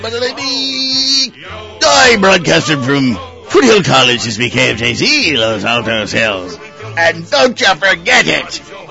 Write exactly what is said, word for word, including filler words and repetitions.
I broadcasted from Foothill College, this week K F J C, Los Altos Hills. And don't you forget it,